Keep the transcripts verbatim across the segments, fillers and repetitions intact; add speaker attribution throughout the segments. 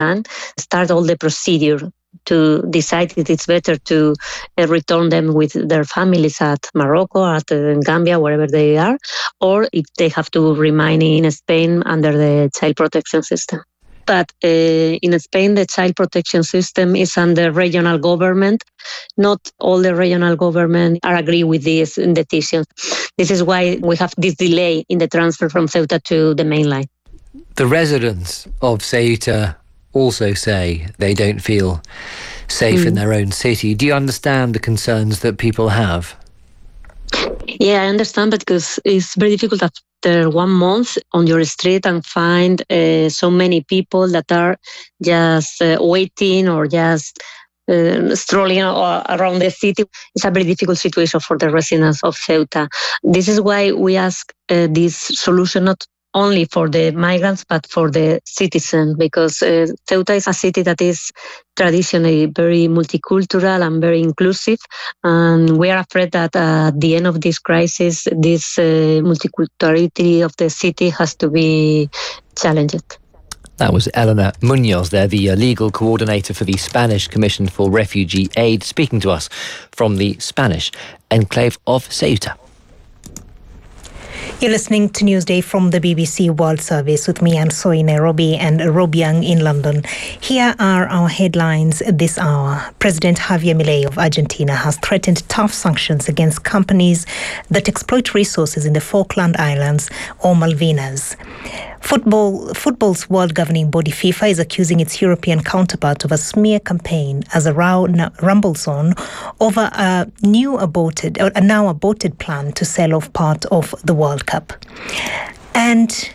Speaker 1: and start all the procedure to decide if it's better to uh, return them with their families at Morocco, at uh, Gambia, wherever they are, or if they have to remain in Spain under the child protection system. But uh, in Spain, the child protection system is under regional government. Not all the regional government are agree with these decisions. This is why we have this delay in the transfer from Ceuta to the mainland.
Speaker 2: The residents of Ceuta also say they don't feel safe mm. in their own city. Do you understand the concerns that people have?
Speaker 1: Yeah, I understand, because it's very difficult after one month on your street and find uh, so many people that are just uh, waiting or just uh, strolling around the city. It's a very difficult situation for the residents of Ceuta. This is why we ask uh, this solution not only for the migrants, but for the citizens, because uh, Ceuta is a city that is traditionally very multicultural and very inclusive. And we are afraid that uh, at the end of this crisis, this uh, multiculturality of the city has to be challenged.
Speaker 2: That was Elena Munoz there, the uh, legal coordinator for the Spanish Commission for Refugee Aid, speaking to us from the Spanish enclave of Ceuta.
Speaker 3: You're listening to Newsday from the B B C World Service with me, Anne Soy in Nairobi, and Rob Young in London. Here are our headlines this hour. President Javier Milei of Argentina has threatened tough sanctions against companies that exploit resources in the Falkland Islands or Malvinas. Football, football's world governing body FIFA is accusing its European counterpart of a smear campaign as a row rumbles on over a new aborted, a now aborted plan to sell off part of the World Cup. And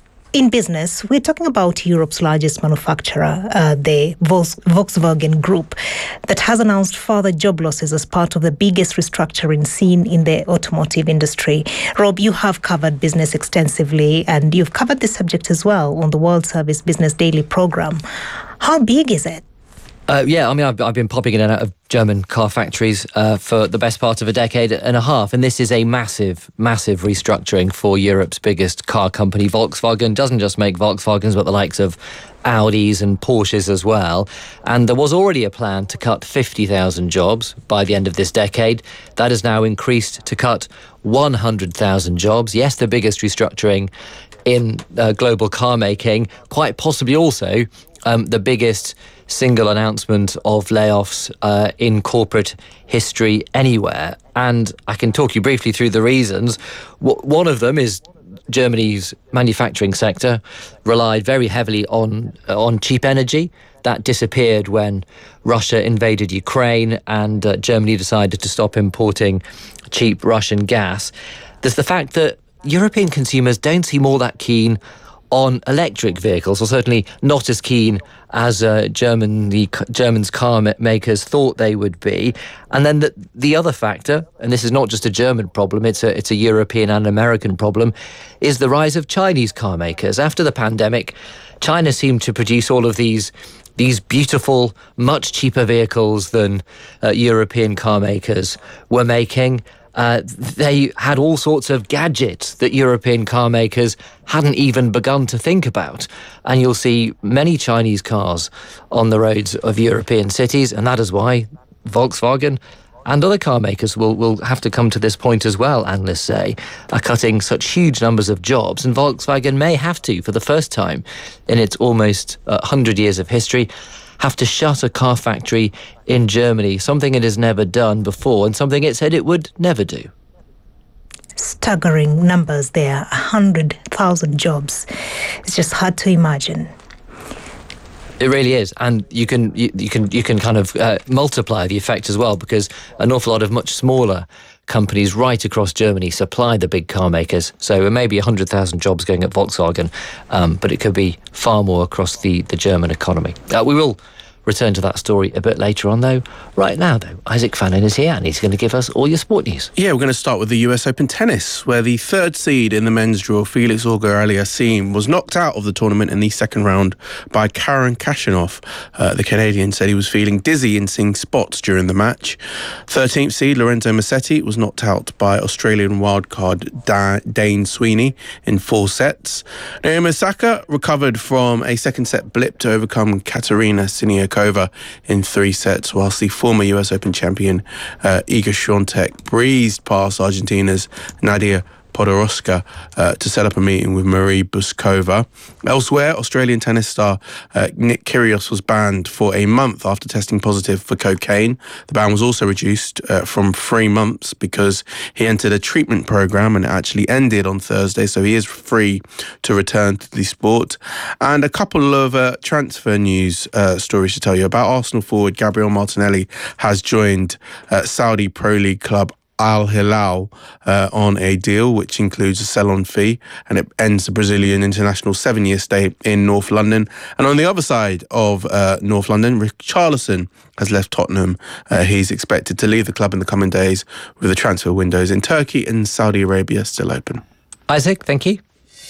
Speaker 3: in business, we're talking about Europe's largest manufacturer, uh, the Volkswagen Group, that has announced further job losses as part of the biggest restructuring seen in the automotive industry. Rob, you have covered business extensively, and you've covered this subject as well on the World Service Business Daily program. How big is it?
Speaker 2: Uh, yeah, I mean, I've, I've been popping in and out of German car factories uh, for the best part of a decade and a half, and this is a massive, massive restructuring for Europe's biggest car company. Volkswagen doesn't just make Volkswagens, but the likes of Audis and Porsches as well. And there was already a plan to cut fifty thousand jobs by the end of this decade. That has now increased to cut one hundred thousand jobs. Yes, the biggest restructuring in uh, global car making, quite possibly also um, the biggest single announcement of layoffs uh, in corporate history anywhere. And I can talk you briefly through the reasons. W- one of them is Germany's manufacturing sector relied very heavily on uh, on cheap energy. That disappeared when Russia invaded Ukraine and uh, Germany decided to stop importing cheap Russian gas. There's the fact that European consumers don't seem all that keen on electric vehicles, or certainly not as keen as uh, German the Germans car makers thought they would be. And then the, the other factor, and this is not just a German problem, it's a it's a European and American problem, is the rise of Chinese car makers. After the pandemic, China seemed to produce all of these these beautiful, much cheaper vehicles than uh, European car makers were making. Uh, they had all sorts of gadgets that European car makers hadn't even begun to think about. And you'll see many Chinese cars on the roads of European cities, and that is why Volkswagen and other car makers will, will have to come to this point as well, analysts say, are cutting such huge numbers of jobs. And Volkswagen may have to, for the first time in its almost uh, one hundred years of history, have to shut a car factory in Germany, something it has never done before and something it said it would never do.
Speaker 3: Staggering numbers there, one hundred thousand jobs. It's just hard to imagine.
Speaker 2: It really is, and you can you, you can you can kind of uh, multiply the effect as well, because an awful lot of much smaller companies right across Germany supply the big car makers. So it may be one hundred thousand jobs going at Volkswagen, um, but it could be far more across the, the German economy. Uh, we will return to that story a bit later on, though. Right now, though, Isaac Fannin is here and he's going to give us all your sport news.
Speaker 4: Yeah, we're going to start with the U S Open Tennis, where the third seed in the men's draw, Felix Auger-Aliassime, was knocked out of the tournament in the second round by Karen Khachanov. Uh, the Canadian said he was feeling dizzy and seeing spots during the match. thirteenth seed Lorenzo Musetti was knocked out by Australian wildcard da- Dane Sweeney in four sets. Naomi Osaka recovered from a second set blip to overcome Katerina Siniakova in three sets, whilst the former U S Open champion uh, Iga Swiatek breezed past Argentina's Nadia Podoroska uh, to set up a meeting with Marie Buskova. Elsewhere, Australian tennis star uh, Nick Kyrgios was banned for a month after testing positive for cocaine. The ban was also reduced uh, from three months because he entered a treatment program and it actually ended on Thursday, so he is free to return to the sport. And a couple of uh, transfer news uh, stories to tell you about. Arsenal forward Gabriel Martinelli has joined uh, Saudi Pro League club Al Hilal uh, on a deal which includes a sell-on fee, and it ends the Brazilian international seven-year stay in North London. And on the other side of uh, North London, Richarlison has left Tottenham. Uh, he's expected to leave the club in the coming days, with the transfer windows in Turkey and Saudi Arabia still open.
Speaker 2: Isaac, thank you.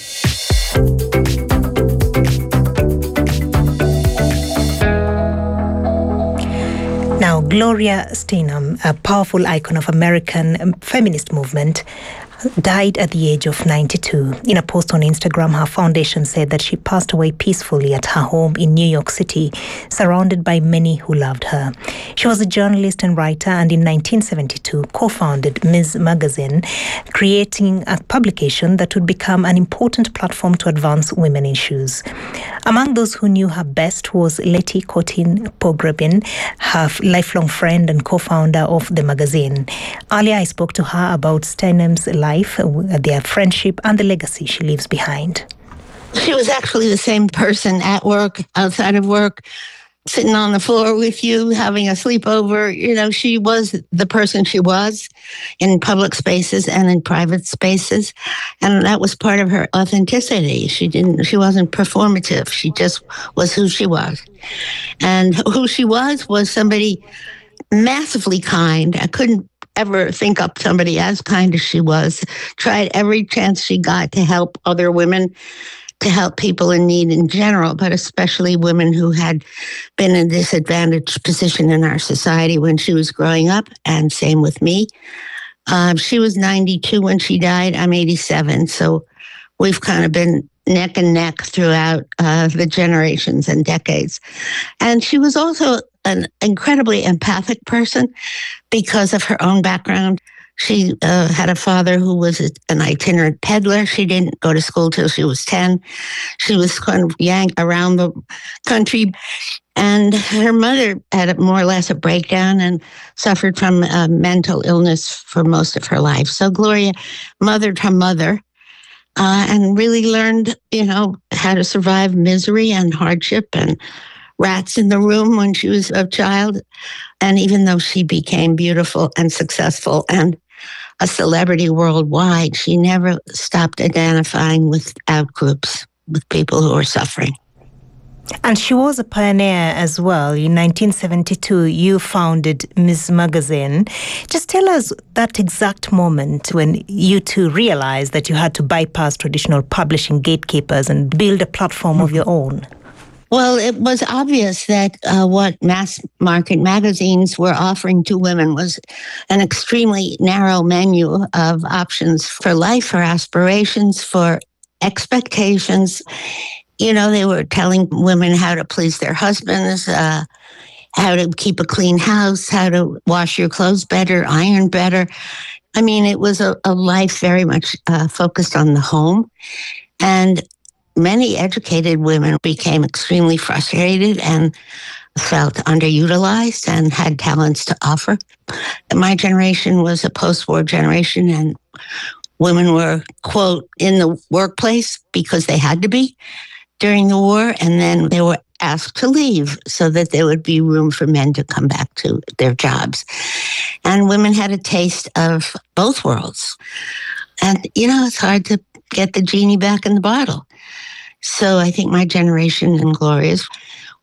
Speaker 3: Now, Gloria Steinem, a powerful icon of American feminist movement, died at the age of ninety-two. In a post on Instagram, her foundation said that she passed away peacefully at her home in New York City, surrounded by many who loved her. She was a journalist and writer, and in nineteen seventy-two co-founded Ms Magazine, creating a publication that would become an important platform to advance women issues. Among those who knew her best was Letty Kotin Pogrebin, her lifelong friend and co-founder of the magazine. Earlier, I spoke to her about Steinem's life, their friendship, and the legacy she leaves behind.
Speaker 5: She was actually the same person at work, outside of work, sitting on the floor with you, having a sleepover. You know, she was the person she was in public spaces and in private spaces. And that was part of her authenticity. She didn't, she wasn't performative. She just was who she was. And who she was was somebody massively kind. I couldn't ever think up somebody as kind as she was. Tried every chance she got to help other women, to help people in need in general, but especially women who had been in a disadvantaged position in our society when she was growing up, and same with me. Um, she was ninety-two when she died. I'm eighty-seven, so we've kind of been neck and neck throughout uh, the generations and decades. And she was also an incredibly empathic person because of her own background. She uh, had a father who was an itinerant peddler. She didn't go to school till she was ten. She was kind of yanked around the country. And her mother had a, more or less a breakdown and suffered from uh, mental illness for most of her life. So Gloria mothered her mother uh, and really learned, you know, how to survive misery and hardship and rats in the room when she was a child. And even though she became beautiful and successful and a celebrity worldwide, she never stopped identifying with outgroups, with people who are suffering.
Speaker 3: And she was a pioneer as well. In nineteen seventy-two, you founded Miz Magazine. Just tell us that exact moment when you two realized that you had to bypass traditional publishing gatekeepers and build a platform of your own.
Speaker 5: Well, it was obvious that uh, what mass market magazines were offering to women was an extremely narrow menu of options for life, for aspirations, for expectations. You know, they were telling women how to please their husbands, uh, how to keep a clean house, how to wash your clothes better, iron better. I mean, it was a, a life very much uh, focused on the home. And many educated women became extremely frustrated and felt underutilized and had talents to offer. My generation was a post-war generation, and women were, quote, in the workplace because they had to be during the war, and then they were asked to leave so that there would be room for men to come back to their jobs. And women had a taste of both worlds. And, you know, it's hard to get the genie back in the bottle. So I think my generation and Gloria's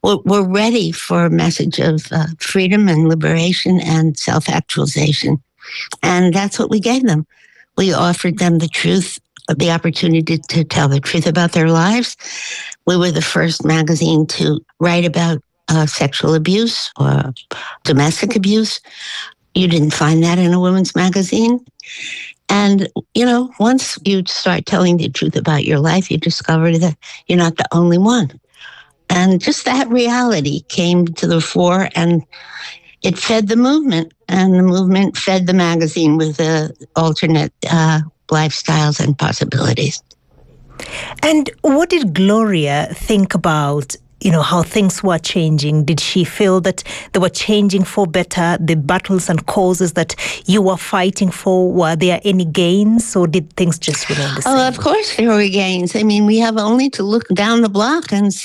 Speaker 5: were, were ready for a message of uh, freedom and liberation and self-actualization. And that's what we gave them. We offered them the truth, the opportunity to tell the truth about their lives. We were the first magazine to write about uh, sexual abuse or domestic abuse. You didn't find that in a women's magazine. And, you know, once you start telling the truth about your life, you discover that you're not the only one. And just that reality came to the fore, and it fed the movement, and the movement fed the magazine with uh, alternate uh, lifestyles and possibilities.
Speaker 3: And what did Gloria think about, you know, how things were changing? Did she feel that they were changing for better? The battles and causes that you were fighting for, were there any gains, or did things just remain the same?
Speaker 5: Oh, of course there were gains. I mean, we have only to look down the block and see